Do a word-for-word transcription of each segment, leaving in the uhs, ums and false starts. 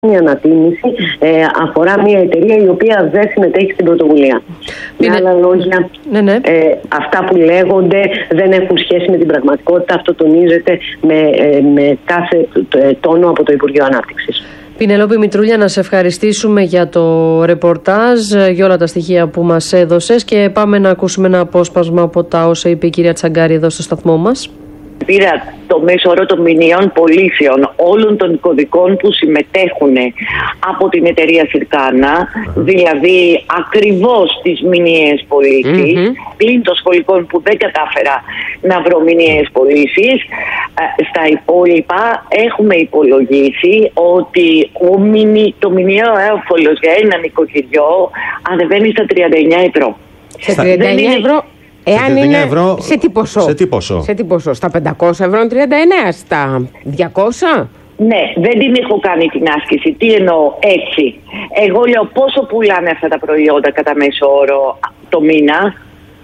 Η ανατίμηση ε, αφορά μια εταιρεία η οποία δεν συμμετέχει στην πρωτοβουλία. Με άλλα λόγια, ναι, ναι. Ε, αυτά που λέγονται δεν έχουν σχέση με την πραγματικότητα. Αυτό τονίζεται με, ε, με κάθε τόνο από το Υπουργείο Ανάπτυξης. Πινελόπη Μητρούλια, να σε ευχαριστήσουμε για το ρεπορτάζ, για όλα τα στοιχεία που μας έδωσες και πάμε να ακούσουμε ένα απόσπασμα από τα όσα είπε η κυρία Τσαγκάρη εδώ στο σταθμό μας. Πήρα το μέσο όρο των μηνιαίων πωλήσεων όλων των κωδικών που συμμετέχουν από την εταιρεία Συρκάνα, mm-hmm. δηλαδή ακριβώς τις μηνιαίες πωλήσεις, mm-hmm. πλην των σχολικών που δεν κατάφερα να βρω μηνιαίες πωλήσεις. Στα υπόλοιπα έχουμε υπολογίσει ότι ο μηνι, το μηνιαίο έμφωλος για ένα νοικοκυριό ανεβαίνει στα τριάντα εννιά ευρώ. Σε τριάντα εννιά ευρώ. Εάν είναι ευρώ, σε τι ποσό? Σε τι ποσό? Σε τι ποσό? Στα πεντακόσια ευρώ τριάντα εννιά, στα διακόσια? Ναι, δεν την έχω κάνει την άσκηση. Τι εννοώ έτσι? Εγώ λέω πόσο πουλάνε αυτά τα προϊόντα κατά μέσο όρο το μήνα.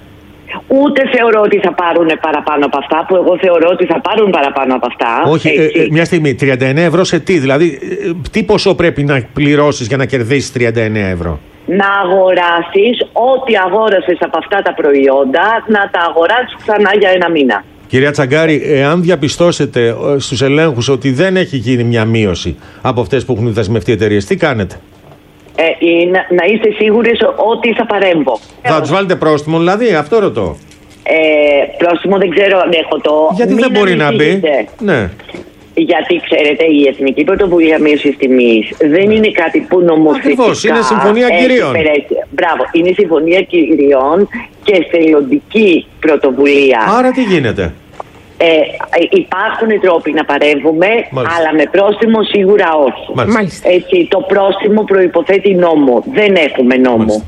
Ούτε θεωρώ ότι θα πάρουν παραπάνω από αυτά, που εγώ θεωρώ ότι θα πάρουν παραπάνω από αυτά. Όχι, ε, ε, μια στιγμή. τριάντα εννιά ευρώ σε τι? Δηλαδή, ε, τι ποσό πρέπει να πληρώσεις για να κερδίσεις τριάντα εννιά ευρώ? Να αγοράσεις ό,τι αγόρασες από αυτά τα προϊόντα, να τα αγοράσεις ξανά για ένα μήνα. Κυρία Τσαγκάρη, εάν διαπιστώσετε στους ελέγχους ότι δεν έχει γίνει μια μείωση από αυτές που έχουν δεσμευτεί εταιρείες, τι κάνετε? Ε, να, να είστε σίγουροι ότι θα παρέμβω. Θα τους βάλετε πρόστιμο, δηλαδή, αυτό ρωτώ. Ε, πρόστιμο δεν ξέρω αν έχω το... Γιατί Μην δεν μπορεί να μπει. Ναι. Γιατί ξέρετε, η Εθνική Πρωτοβουλία Μείωσης Τιμής δεν είναι κάτι που νομοθετικά... Ακριβώς, είναι συμφωνία κυρίων. Μπράβο, είναι συμφωνία κυρίων και θελοντική πρωτοβουλία. Άρα τι γίνεται? Ε, υπάρχουν τρόποι να παρέμβουμε, Μάλιστα. αλλά με πρόστιμο σίγουρα όχι. Μάλιστα. Έτσι, το πρόστιμο προϋποθέτει νόμο. Δεν έχουμε νόμο. Μάλιστα.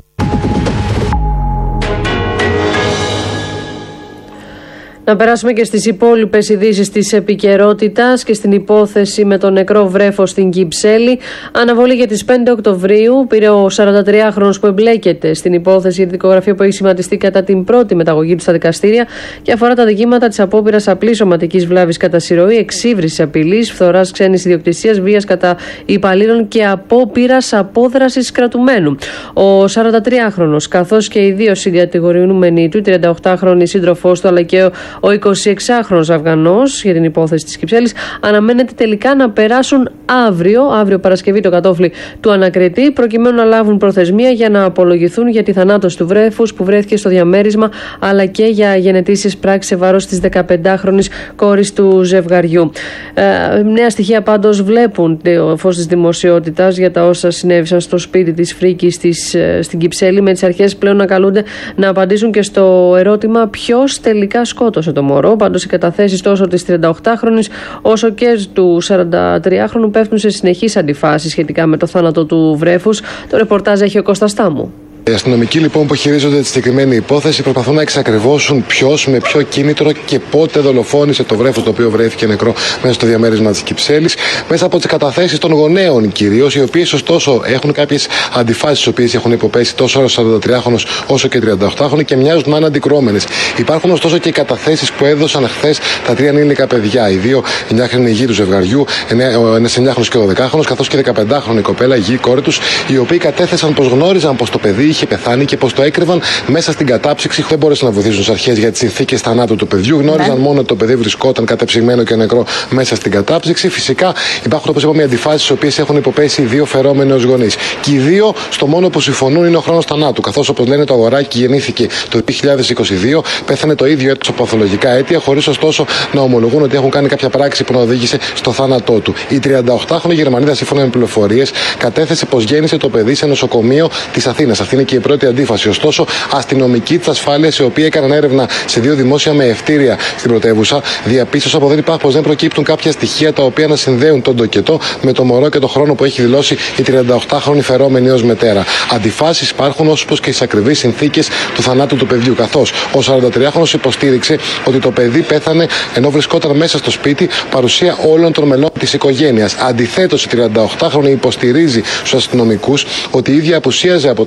Να περάσουμε και στις υπόλοιπες ειδήσεις της επικαιρότητας και στην υπόθεση με το νεκρό βρέφος στην Κυψέλη. Αναβολή για τις πέντε Οκτωβρίου πήρε ο σαραντατριάχρονος που εμπλέκεται στην υπόθεση για τη δικογραφία που έχει σχηματιστεί κατά την πρώτη μεταγωγή του στα δικαστήρια και αφορά τα δικήματα της απόπειρας απλής σωματικής βλάβης κατά συρροή, εξύβρισης απειλής, φθοράς ξένης ιδιοκτησίας, βίας κατά υπαλλήλων και απόπειρας απόδρασης κρατουμένου. Ο σαραντατριάχρονος, καθώς και οι δύο συγκατηγορούμενοι του, η τριανταοκτάχρονη σύντροφός του αλλά και ο εικοσιεξάχρονος Αφγανός για την υπόθεση της Κυψέλης, αναμένεται τελικά να περάσουν αύριο, αύριο Παρασκευή, το κατόφλι του ανακριτή, προκειμένου να λάβουν προθεσμία για να απολογηθούν για τη θανάτωση του βρέφους που βρέθηκε στο διαμέρισμα, αλλά και για γενετήσεις πράξεις σε βάρος της δεκαπεντάχρονης κόρης του ζευγαριού. Ε, νέα στοιχεία πάντως βλέπουν το φως της δημοσιότητας για τα όσα συνέβησαν στο σπίτι της Φρίκης της, στην Κυψέλη, με τις αρχές πλέον να καλούνται να απαντήσουν και στο ερώτημα ποιος τελικά σκότωσε το μωρό. Πάντως οι καταθέσεις τόσο της τριανταοκτάχρονης όσο και του σαραντατριάχρονου πέφτουν σε συνεχείς αντιφάσεις σχετικά με το θάνατο του βρέφους. Το ρεπορτάζ έχει ο Κώστας Τάμου. Οι αστυνομικοί λοιπόν που χειρίζονται τη συγκεκριμένη υπόθεση προσπαθούν να εξακριβώσουν ποιος, με ποιο κίνητρο και πότε δολοφόνησε το βρέφος το οποίο βρέθηκε νεκρό μέσα στο διαμέρισμα της Κυψέλης, μέσα από τις καταθέσεις των γονέων κυρίως, οι οποίες ωστόσο έχουν κάποιες αντιφάσεις, τις οποίες έχουν υποπέσει τόσο ο σαραντατριάχρονος όσο και οι τριανταοκτάχρονοι και μοιάζουν να είναι αντικρώμενες. Υπάρχουν ωστόσο και οι καταθέσεις που έδωσαν χθες τα τρία ανήλικα παιδιά, οι δύο εννιάχρονοι γη του ζευγαριού, ο ένας εννιάχρονος και ο δεκάχρονος, καθώς και δεκαπεντάχρονη κοπέλα, γη κόρη τους, οι οποίοι κατέθεσαν πως γνώριζαν πως το παιδί είχε πεθάνει και πως το έκρυβαν μέσα στην κατάψυξη. Δεν μπόρεσαν να βοηθήσουν τις αρχές για τις συνθήκες θανάτου του παιδιού. Γνώριζαν ναι. μόνο ότι το παιδί βρισκόταν κατεψυγμένο και νεκρό μέσα στην κατάψυξη. Φυσικά υπάρχουν, όπως είπαμε, αντιφάσεις τις οποίες έχουν υποπέσει οι δύο φερόμενοι ως γονείς. Και οι δύο στο μόνο που συμφωνούν είναι ο χρόνος θανάτου. Καθώς, όπως λένε, το αγοράκι γεννήθηκε το δύο χιλιάδες είκοσι δύο, πέθανε το ίδιο έτος από παθολογικά αίτια, χωρίς ωστόσο να ομολογούν ότι έχουν κάνει κάποια πράξη που να οδήγησε στο θάνατό του. Η τριανταοκτάχρονη Γερμανίδα, σύμφωνα με πληροφορίες, κατέθεσε πως γέννησε το παιδί σε νοσοκομείο της Αθήνας. Αυτή είναι και η πρώτη αντίφαση. Ωστόσο, αστυνομικοί της ασφάλειας, οι οποίοι έκαναν έρευνα σε δύο δημόσια μεευτήρια στην πρωτεύουσα, διαπίστωσαν πως δεν υπάρχει, πως δεν προκύπτουν κάποια στοιχεία τα οποία να συνδέουν τον τοκετό με το μωρό και το χρόνο που έχει δηλώσει η τριανταοκτάχρονη φερόμενη ως μητέρα. Αντιφάσεις υπάρχουν, όπως και στις ακριβείς συνθήκες του θανάτου του παιδιού. Καθώς ο σαραντατριάχρονος υποστήριξε ότι το παιδί πέθανε ενώ βρισκόταν μέσα στο σπίτι, παρουσία όλων των μελών της οικογένειας. Αντιθέτως, η τριανταοκτάχρονη υποστηρίζει στους αστυνομικούς ότι η ίδια απουσίαζε από το σπίτι όταν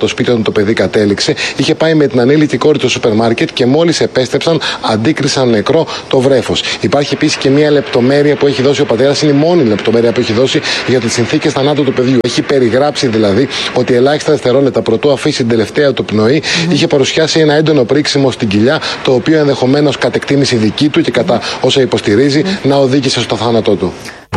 το παιδί κατέληξε. Είχε πάει με την ανήλικη κόρη στο σούπερ μάρκετ και μόλις επέστρεψαν, αντίκρισαν νεκρό το βρέφος. Υπάρχει επίσης και μία λεπτομέρεια που έχει δώσει ο πατέρας, είναι η μόνη λεπτομέρεια που έχει δώσει για τις συνθήκες θανάτου του παιδιού. Έχει περιγράψει δηλαδή ότι ελάχιστα δευτερόλεπτα πρωτού αφήσει την τελευταία του πνοή, mm-hmm. είχε παρουσιάσει ένα έντονο πρίξιμο στην κοιλιά, το οποίο ενδεχομένως κατ' εκτίμηση δική του και κατά όσα υποστηρίζει mm-hmm. να οδήγησε στο θάνατό του.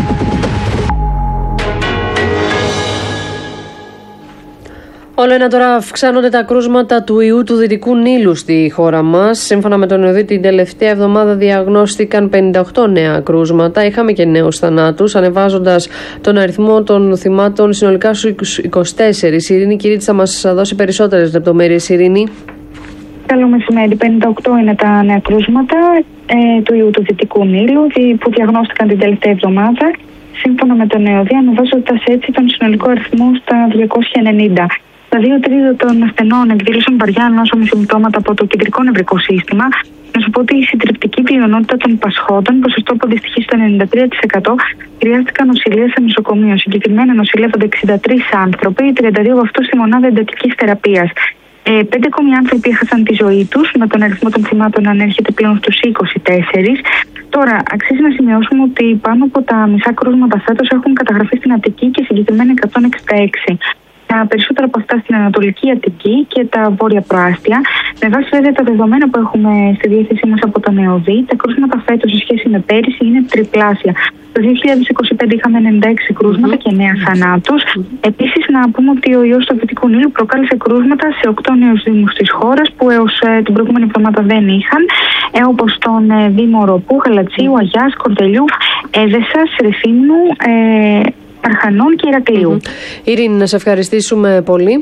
Όλο ένα τώρα αυξάνονται τα κρούσματα του ιού του Δυτικού Νείλου στη χώρα μας. Σύμφωνα με τον ΕΟΔΗ, την τελευταία εβδομάδα διαγνώστηκαν πενήντα οκτώ νέα κρούσματα. Είχαμε και νέους θανάτους, ανεβάζοντας τον αριθμό των θυμάτων συνολικά στους είκοσι τέσσερα. Η Ειρήνη Κυρίτης θα μας δώσει περισσότερες λεπτομέρειες. Ειρήνη. Καλό μεσημέρι. πενήντα οκτώ είναι τα νέα κρούσματα ε, του ιού του Δυτικού Νείλου που διαγνώστηκαν την τελευταία εβδομάδα. Σύμφωνα με τον ΕΟΔΗ, ανεβάζοντας έτσι τον συνολικό αριθμό στα διακόσια ενενήντα. Τα δύο τρίτα των ασθενών εκδήλωσαν βαριά νόσο με συμπτώματα από το κεντρικό νευρικό σύστημα. Να σου πω ότι η συντριπτική πλειονότητα των πασχόντων, ποσοστό που αντιστοιχεί στο ενενήντα τρία τοις εκατό, χρειάστηκαν νοσηλεία σε νοσοκομείο. Συγκεκριμένα νοσηλεύονται εξήντα τρεις άνθρωποι, τριάντα δύο από αυτούς στη μονάδα εντατικής θεραπείας. Ε, πέντε ακόμη άνθρωποι έχασαν τη ζωή τους, με τον αριθμό των θυμάτων να ανέρχεται πλέον στους είκοσι τέσσερα. Τώρα, αξίζει να σημειώσουμε ότι πάνω από τα μισά κρούσματα φέτος έχουν καταγραφεί στην Αττική και συγκεκριμένα εκατόν εξήντα έξι. Τα περισσότερα από αυτά στην Ανατολική Αττική και τα Βόρεια Προάστια. Με βάση βέβαια τα δεδομένα που έχουμε στη διάθεσή μας από τον ΕΟΔΗ, τα κρούσματα φέτος σε σχέση με πέρυσι είναι τριπλάσια. Το δύο χιλιάδες είκοσι πέντε είχαμε ενενήντα έξι κρούσματα mm-hmm. και εννέα θανάτους. Mm-hmm. Επίσης, να πούμε ότι ο ιός του Δυτικού Νείλου προκάλεσε κρούσματα σε οκτώ νέους δήμους της χώρας που έως ε, την προηγούμενη εβδομάδα δεν είχαν, ε, όπως τον ε, Δήμο Ροπού, Γαλατσίου, Αγιάς, Κορδελιού, Έδεσσας, Ρεθύμνου, ε, Αρχανών και Ηρακλείου. Mm-hmm. Ειρήνη, να σε ευχαριστήσουμε πολύ.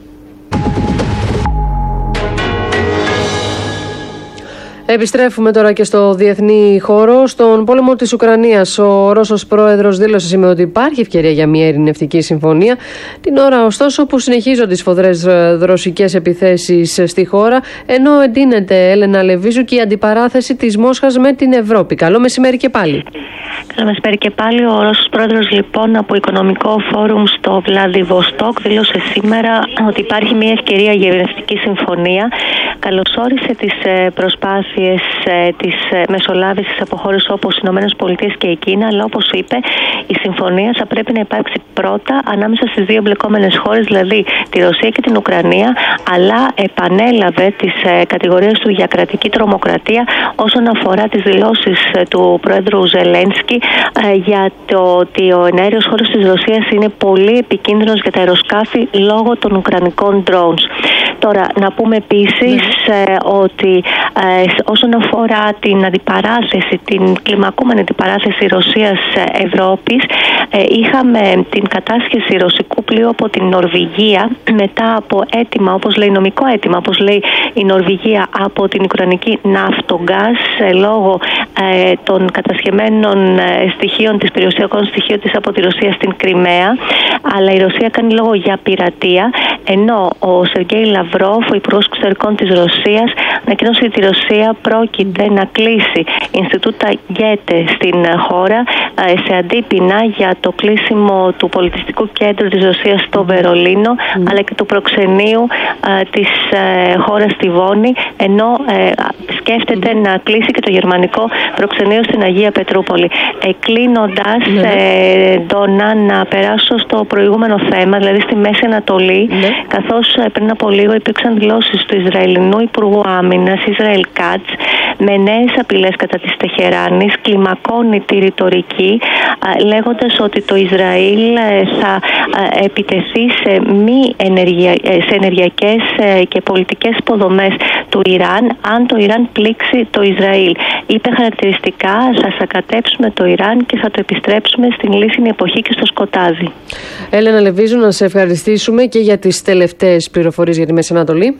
Επιστρέφουμε τώρα και στο διεθνή χώρο. Στον πόλεμο της Ουκρανίας, ο Ρώσος πρόεδρος δήλωσε σήμερα ότι υπάρχει ευκαιρία για μια ειρηνευτική συμφωνία. Την ώρα, ωστόσο, που συνεχίζονται οι σφοδρές ρωσικές επιθέσεις στη χώρα, ενώ εντείνεται, Έλενα Λεβίζου, και η αντιπαράθεση της Μόσχας με την Ευρώπη. Καλό μεσημέρι και πάλι. Καλό μεσημέρι και πάλι. Ο Ρώσος πρόεδρος, λοιπόν, από Οικονομικό Φόρουμ στο Βλαδιβοστόκ, δήλωσε σήμερα ότι υπάρχει μια ευκαιρία για ειρηνευτική συμφωνία. Καλωσόρισε τις προσπάθειες της μεσολάβησης από χώρες όπως οι ΗΠΑ και η Κίνα, αλλά όπως είπε, η συμφωνία θα πρέπει να υπάρξει πρώτα ανάμεσα στις δύο εμπλεκόμενες χώρες, δηλαδή τη Ρωσία και την Ουκρανία, αλλά επανέλαβε τις κατηγορίες του για κρατική τρομοκρατία όσον αφορά τις δηλώσεις του πρόεδρου Ζελένσκι για το ότι ο εναέριος χώρος της Ρωσίας είναι πολύ επικίνδυνος για τα αεροσκάφη λόγω των ουκρανικών drones. Τώρα, να πούμε επίσης ε, ότι ε, όσον αφορά την αντιπαράθεση, την κλιμακούμενη αντιπαράθεση Ρωσίας-Ευρώπης, ε, είχαμε την κατάσχεση ρωσικού πλοίου από την Νορβηγία μετά από αίτημα, όπως λέει νομικό αίτημα, όπως λέει η Νορβηγία, από την Ουκρανική Ναύτογκας ε, λόγω ε, των κατασχεμένων ε, στοιχείων της, περιουσιακών στοιχείων της από τη Ρωσία στην Κριμαία. Αλλά η Ρωσία κάνει λόγο για πειρατεία, ενώ ο Σεργέη Λαυρόφ, ο Υπουργός Εξωτερικών της Ρωσίας, ανακοίνωσε ότι η Ρωσία πρόκειται να κλείσει Ινστιτούτα Γκέτε στην χώρα σε αντίπεινα για το κλείσιμο του πολιτιστικού κέντρου της Ρωσίας στο Βερολίνο, mm. αλλά και του προξενείου της χώρας στη Βόνη, ενώ σκέφτεται mm. να κλείσει και το γερμανικό προξενείο στην Αγία Πετρούπολη. Κλείνοντας, mm. ε, Ντόνα, να περάσω στο προηγούμενο θέμα, δηλαδή στη Μέση Ανατολή, mm. καθώς πριν από λίγο υπήρξαν δηλώσεις του Ισραηλινού Υπουργού Άμυνας, Ισραήλ Κάτς, με νέες απειλές κατά της Τεχεράνης, κλιμακώνει τη ρητορική, λέγοντας ότι το Ισραήλ θα επιτεθεί σε, μη ενεργεια... σε ενεργειακές και πολιτικές υποδομές του Ιράν, αν το Ιράν πλήξει το Ισραήλ. Είπε χαρακτηριστικά, θα σακατέψουμε το Ιράν και θα το επιστρέψουμε στην λύσινη εποχή και στο σκοτάδι. Έλενα Λεβίζου, να σε ευχαριστήσουμε και για τις τελευταίες πληροφορίες για τη Μέση Ανατολή.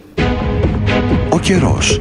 Ο καιρός.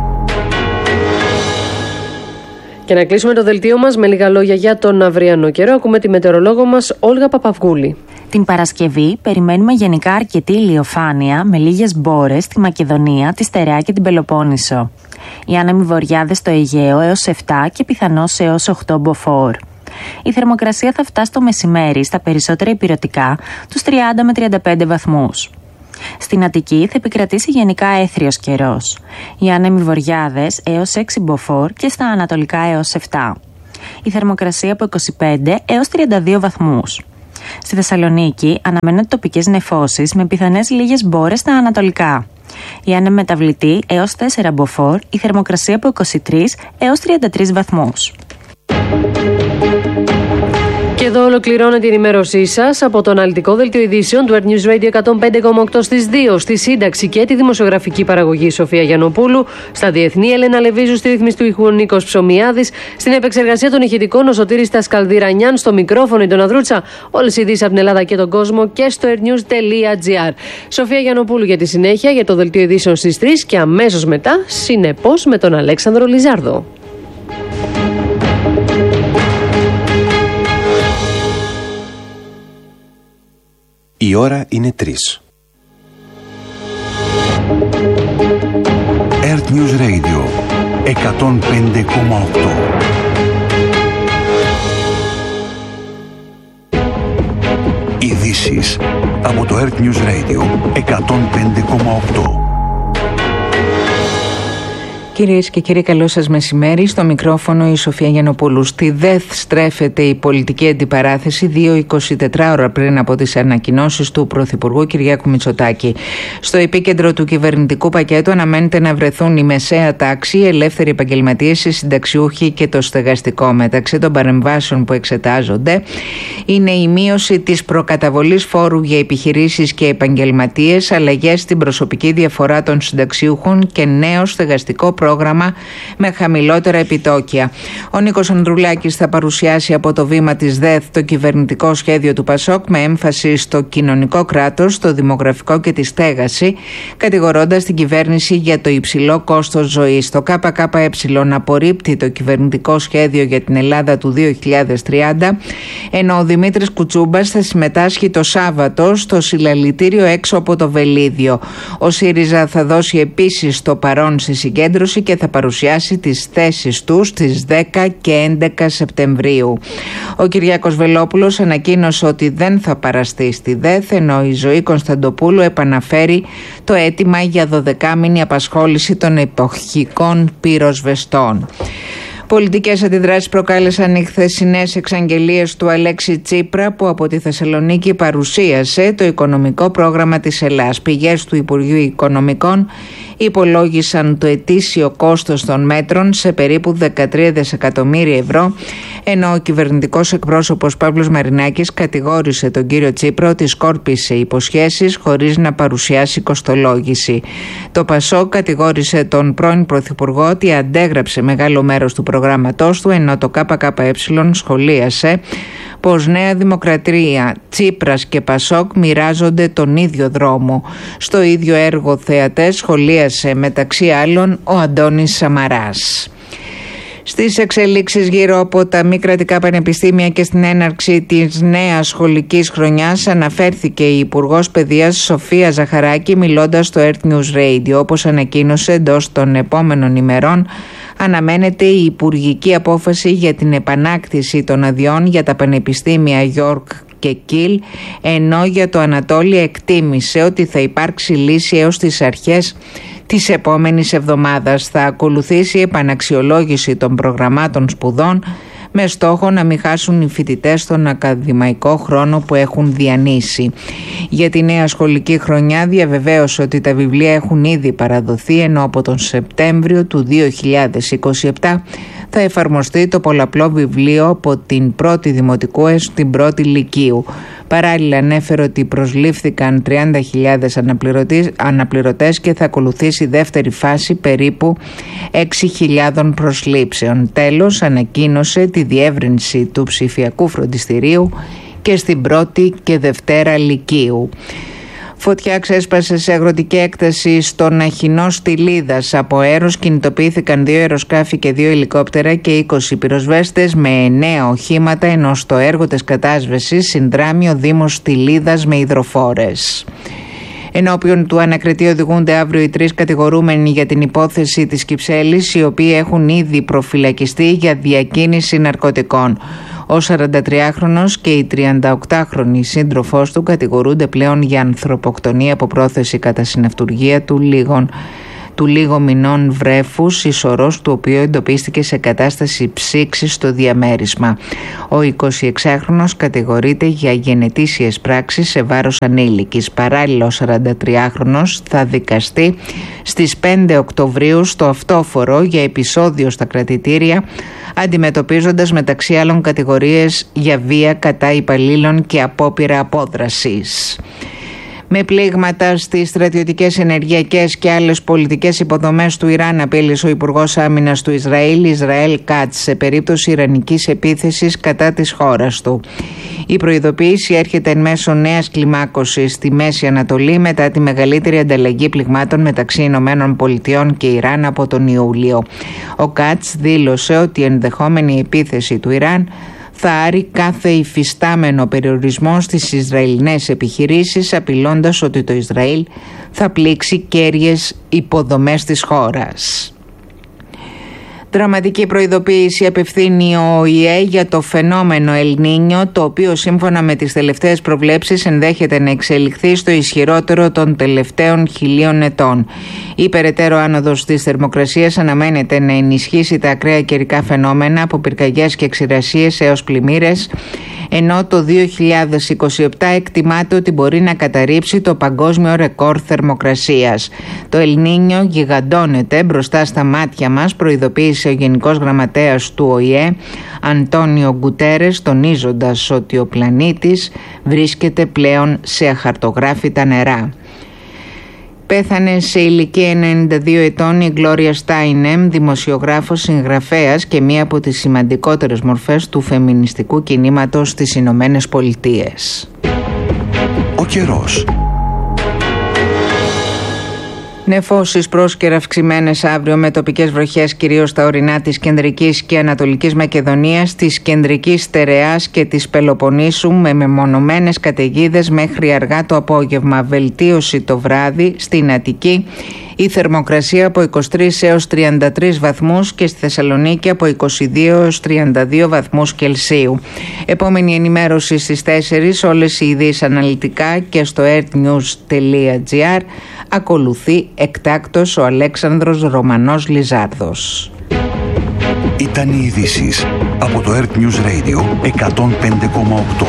Και να κλείσουμε το δελτίο μας με λίγα λόγια για τον αυριανό καιρό. Ακούμε τη μετεωρολόγο μας Όλγα Παπαυγούλη. Την Παρασκευή περιμένουμε γενικά αρκετή ηλιοφάνεια με λίγες μπόρες στη Μακεδονία, τη Στερεά και την Πελοπόννησο. Οι άνεμοι βορειάδες στο Αιγαίο έως επτά και πιθανώς έως οκτώ μποφόρ. Η θερμοκρασία θα φτάσει το μεσημέρι στα περισσότερα ηπειρωτικά τους τριάντα με τριάντα πέντε βαθμούς. Στην Αττική θα επικρατήσει γενικά έθριος καιρός. Οι άνεμοι βορειάδες έως έξι μποφόρ και στα ανατολικά έως επτά. Η θερμοκρασία από είκοσι πέντε έως τριάντα δύο βαθμούς. Στη Θεσσαλονίκη αναμένονται τοπικές νεφώσεις με πιθανές λίγες μπόρες στα ανατολικά. Η άνεμη μεταβλητή έως τέσσερα μποφόρ, η θερμοκρασία από είκοσι τρεις έως τριάντα τρεις βαθμούς. Και εδώ ολοκληρώνεται η ενημέρωσή σας από το αναλυτικό δελτίο ειδήσεων του Earth News Radio εκατόν πέντε κόμμα οκτώ στις δύο, στη σύνταξη και τη δημοσιογραφική παραγωγή Σοφία Γιαννοπούλου, στα διεθνή Ελένα Λεβίζου, στη ρύθμιση του ήχου Νίκος Ψωμιάδης, στην επεξεργασία των ηχητικών ο Σωτήρης Τασκαλδίρανιάν, στο μικρόφωνο η Ντοναδρούτσα, όλες οι ειδήσεις από την Ελλάδα και τον κόσμο και στο earthnews.gr. Σοφία Γιαννοπούλου για τη συνέχεια για το δελτίο ειδήσεων στις τρεις και αμέσως μετά, συνεπώς με τον Αλέξανδρο Λιζάρδο. Η ώρα είναι τρεις. Earth News Radio εκατόν πέντε κόμμα οκτώ. Ειδήσεις από το Earth News Radio εκατόν πέντε κόμμα οκτώ. Κυρίες και κύριοι, καλό σας μεσημέρι. Στο μικρόφωνο η Σοφία Γιαννοπούλου. Στη ΔΕΘ στρέφεται η πολιτική αντιπαράθεση δύο είκοσι τέσσερις ώρα πριν από τις ανακοινώσεις του Πρωθυπουργού Κυριάκου Μητσοτάκη. Στο επίκεντρο του κυβερνητικού πακέτου αναμένεται να βρεθούν η μεσαία τάξη, οι ελεύθεροι επαγγελματίες, οι συνταξιούχοι και το στεγαστικό. Μεταξύ των παρεμβάσεων που εξετάζονται είναι η μείωση της προκαταβολής φόρου για επιχειρήσεις και επαγγελματίες, αλλαγές στην προσωπική διαφορά των συνταξιούχων και νέο στεγαστικό πρόγραμμα με χαμηλότερα επιτόκια. Ο Νίκος Ανδρουλάκης θα παρουσιάσει από το βήμα της ΔΕΘ το κυβερνητικό σχέδιο του ΠΑΣΟΚ με έμφαση στο κοινωνικό κράτος, στο δημογραφικό και τη στέγαση, κατηγορώντας την κυβέρνηση για το υψηλό κόστος ζωής. Το ΚΚΕ απορρίπτει το κυβερνητικό σχέδιο για την Ελλάδα του δύο χιλιάδες τριάντα, ενώ ο Δημήτρης Κουτσούμπας θα συμμετάσχει το Σάββατο στο συλλαλητήριο έξω από το Βελίδιο. Ο ΣΥΡΙΖΑ θα δώσει επίσης το παρόν στη συγκέντρωση και θα παρουσιάσει τις θέσεις του στις δέκα και έντεκα Σεπτεμβρίου. Ο Κυριάκος Βελόπουλος ανακοίνωσε ότι δεν θα παραστεί στη ΔΕΘ, ενώ η Ζωή Κωνσταντοπούλου επαναφέρει το αίτημα για δωδεκάμηνη απασχόληση των εποχικών πυροσβεστών. Πολιτικές αντιδράσεις προκάλεσαν οι χθεσινές εξαγγελίες του Αλέξη Τσίπρα, που από τη Θεσσαλονίκη παρουσίασε το οικονομικό πρόγραμμα της Ελλάδας. Πηγές του Υπουργείου Οικονομικών υπολόγισαν το ετήσιο κόστος των μέτρων σε περίπου δεκατρία δισεκατομμύρια ευρώ, ενώ ο κυβερνητικός εκπρόσωπος Παύλος Μαρινάκης κατηγόρησε τον κύριο Τσίπρα ότι σκόρπισε υποσχέσεις χωρίς να παρουσιάσει κοστολόγηση. Το ΠΑΣΟΚ κατηγόρησε τον πρώην Πρωθυπουργό ότι αντέγραψε μεγάλο μέρος του προγράμματός του, ενώ το ΚΚΕ σχολίασε πως Νέα Δημοκρατία, Τσίπρας και ΠΑΣΟΚ μοιράζονται τον ίδιο δρόμο. Στο ίδιο έργο θεατές σχολίασε μεταξύ άλλων ο Αντώνης Σαμαράς. Στις εξελίξεις γύρω από τα μη κρατικά πανεπιστήμια και στην έναρξη της νέας σχολικής χρονιάς αναφέρθηκε η Υπουργός Παιδείας Σοφία Ζαχαράκη μιλώντας στο Earth News Radio. Όπως ανακοίνωσε, εντός των επόμενων ημερών αναμένεται η υπουργική απόφαση για την επανάκτηση των αδειών για τα πανεπιστήμια Γιόρκ και Κιλ, ενώ για το Ανατόλιο εκτίμησε ότι θα υπάρξει λύση έως τις αρχές της επόμενης εβδομάδας. Θα ακολουθήσει η επαναξιολόγηση των προγραμμάτων σπουδών με στόχο να μην χάσουν οι φοιτητές τον ακαδημαϊκό χρόνο που έχουν διανύσει. Για τη νέα σχολική χρονιά διαβεβαίωσε ότι τα βιβλία έχουν ήδη παραδοθεί, ενώ από τον Σεπτέμβριο του δύο χιλιάδες είκοσι επτά θα εφαρμοστεί το πολλαπλό βιβλίο από την πρώτη δημοτικού έως την πρώτη λυκείου. Παράλληλα ανέφερε ότι προσλήφθηκαν τριάντα χιλιάδες αναπληρωτές και θα ακολουθήσει δεύτερη φάση περίπου έξι χιλιάδες προσλήψεων. Τέλος, ανακοίνωσε τη διεύρυνση του ψηφιακού φροντιστηρίου και στην πρώτη και δευτέρα λυκείου. Φωτιά ξέσπασε σε αγροτική έκταση στον Αχινό Στυλίδας. Από αέρος κινητοποιήθηκαν δύο αεροσκάφη και δύο ελικόπτερα και είκοσι πυροσβέστες με εννέα οχήματα, ενώ στο έργο της κατάσβεσης συνδράμει ο Δήμος Στυλίδας με υδροφόρες. Ενώπιον του ανακριτή οδηγούνται αύριο οι τρεις κατηγορούμενοι για την υπόθεση της Κυψέλης, οι οποίοι έχουν ήδη προφυλακιστεί για διακίνηση ναρκωτικών. Ο σαραντατριάχρονος και η τριανταοκτάχρονη σύντροφός του κατηγορούνται πλέον για ανθρωποκτονία από πρόθεση κατά συναυτουργία του λίγων του λίγο μηνών βρέφους, ισορρός του οποίου εντοπίστηκε σε κατάσταση ψήξης στο διαμέρισμα. Ο εικοσιεξάχρονος κατηγορείται για γενετήσιες πράξεις σε βάρος ανήλικης. Παράλληλα, ο σαραντατριάχρονος θα δικαστεί στις πέντε Οκτωβρίου στο Αυτόφορο για επεισόδιο στα κρατητήρια, αντιμετωπίζοντας μεταξύ άλλων κατηγορίες για βία κατά υπαλλήλων και απόπειρα απόδρασης. Με πλήγματα στις στρατιωτικές, ενεργειακές και άλλες πολιτικές υποδομές του Ιράν, απείλησε ο Υπουργός Άμυνας του Ισραήλ, Ισραήλ Κάτς, σε περίπτωση ιρανικής επίθεσης κατά της χώρας του. Η προειδοποίηση έρχεται εν μέσω νέας κλιμάκωσης στη Μέση Ανατολή μετά τη μεγαλύτερη ανταλλαγή πληγμάτων μεταξύ Ηνωμένων Πολιτειών και Ιράν από τον Ιούλιο. Ο Κάτς δήλωσε ότι η ενδεχόμενη επίθεση του Ιράν θα άρει κάθε υφιστάμενο περιορισμό στις Ισραηλινές επιχειρήσεις, απειλώντας ότι το Ισραήλ θα πλήξει κέρυες υποδομές της χώρας. Δραματική προειδοποίηση απευθύνει ο Ο Η Ε για το φαινόμενο Ελ Νίνιο, το οποίο σύμφωνα με τις τελευταίες προβλέψεις ενδέχεται να εξελιχθεί στο ισχυρότερο των τελευταίων χιλίων ετών. Η περαιτέρω άνοδος της θερμοκρασίας αναμένεται να ενισχύσει τα ακραία καιρικά φαινόμενα από πυρκαγιές και ξηρασίες έως πλημμύρες, ενώ το δύο χιλιάδες είκοσι επτά εκτιμάται ότι μπορεί να καταρρύψει το παγκόσμιο ρεκόρ θερμοκρασίας. Το Ελ Νίνιο γιγαντώνεται μπροστά στα μάτια μας, προειδοποίησε ο Γενικός Γραμματέας του Ο Η Ε, Αντώνιο Γκουτέρες, τονίζοντας ότι ο πλανήτης βρίσκεται πλέον σε αχαρτογράφητα νερά. Πέθανε σε ηλικία ενενήντα δύο ετών η Γκλόρια Στάινεμ, δημοσιογράφος, συγγραφέας και μία από τις σημαντικότερες μορφές του φεμινιστικού κινήματος στις Ηνωμένες Πολιτείες. Ο καιρός. Νεφώσεις πρόσκαιρα αυξημένες αύριο με τοπικές βροχές κυρίως στα ορεινά της κεντρικής και ανατολικής Μακεδονίας, της κεντρικής Στερεάς και της Πελοποννήσου, με μεμονωμένες καταιγίδες μέχρι αργά το απόγευμα. Βελτίωση το βράδυ στην Αττική. Η θερμοκρασία από είκοσι τρεις έως τριάντα τρεις βαθμούς και στη Θεσσαλονίκη από είκοσι δύο έως τριάντα δύο βαθμούς Κελσίου. Επόμενη ενημέρωση στις τέσσερις, όλες οι ειδήσεις αναλυτικά και στο earthnews τελεία gr. Ακολουθεί εκτάκτος ο Αλέξανδρος Ρωμανός Λιζάρδος. Ήταν οι ειδήσεις από το Earth News Radio εκατόν πέντε κόμμα οκτώ.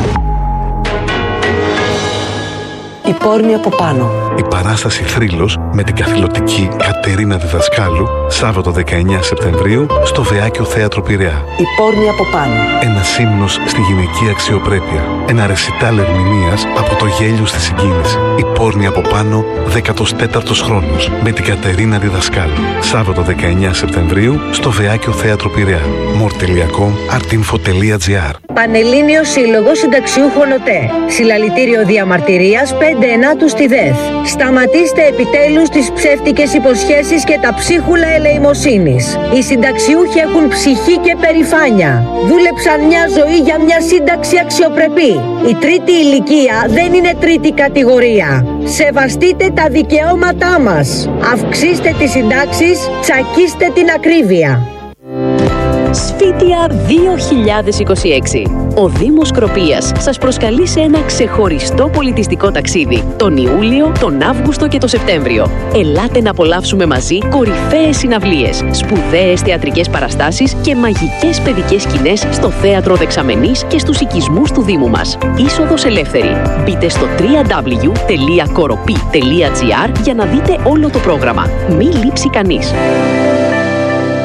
Η πόρνη από πάνω. Η παράσταση Θρύλος με την καθηλωτική Κατερίνα Διδασκάλου, Σάββατο δεκαεννέα Σεπτεμβρίου στο Βεάκιο Θέατρο Πειραιά. Η πόρνη από πάνω. Ένας ύμνος στη γυναική αξιοπρέπεια. Ένα ρεσιτάλ ερμηνείας από το γέλιο στη συγκίνηση. Η πόρνη από πάνω, δέκατος τέταρτος χρόνος με την Κατερίνα Διδασκάλου. Σάββατο δεκαεννέα Σεπτεμβρίου στο Βεάκιο Θέατρο Πειραιά. μορ τελεία κομ, artinfo τελεία gr. Πανελλήνιος Σύλλογος Συνταξιούχων ΟΤΕ. Συλλαλητήριο διαμαρτυρίας πέντε ενάτου στη ΔΕΘ. Σταματήστε επιτέλους τις ψεύτικες υποσχέσεις και τα ψίχουλα ελεημοσύνης. Οι συνταξιούχοι έχουν ψυχή και περηφάνεια. Δούλεψαν μια ζωή για μια σύνταξη αξιοπρεπή. Η τρίτη ηλικία δεν είναι τρίτη κατηγορία. Σεβαστείτε τα δικαιώματά μας. Αυξήστε τις συντάξεις, τσακίστε την ακρίβεια. Σφίτια δύο χιλιάδες είκοσι έξι. Ο Δήμος Σκροπίας σας προσκαλεί σε ένα ξεχωριστό πολιτιστικό ταξίδι τον Ιούλιο, τον Αύγουστο και τον Σεπτέμβριο. Ελάτε να απολαύσουμε μαζί κορυφαίες συναυλίες, σπουδαίες θεατρικές παραστάσεις και μαγικές παιδικές σκηνές στο Θέατρο Δεξαμενής και στους οικισμούς του Δήμου μας. Είσοδος ελεύθερη. Μπείτε στο double-u double-u double-u τελεία κοροπή τελεία gr για να δείτε όλο το πρόγραμμα. Μη λείψει κανείς.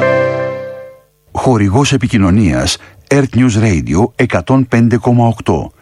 Χορηγός επικοινωνίας Earth News Radio εκατόν πέντε κόμμα οκτώ.